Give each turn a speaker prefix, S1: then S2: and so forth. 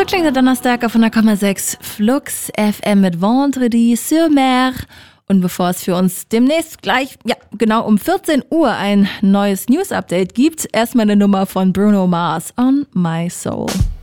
S1: klingt der Donnerstag auf 100,6 Flux FM mit Vendredi sur Mer. Und bevor es für uns demnächst gleich, genau um 14 Uhr ein neues News-Update gibt, erstmal eine Nummer von Bruno Mars, On My Soul.